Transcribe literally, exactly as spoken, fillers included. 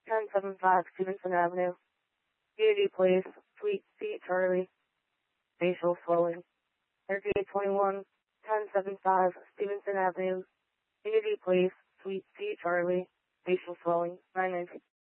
ten seventy-five Stevenson Avenue. Unity Place, Suite C, Charlie. Facial swelling. thirty-eight twenty-one, ten seventy-five Stevenson Avenue. Unity Place, Suite C, Charlie. Facial swelling. nine nineteen.